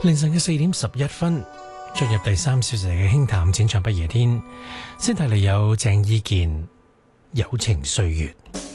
凌晨嘅4:11，進入第3小時嘅輕談淺唱不夜天，先睇嚟有鄭伊健《友情歲月》。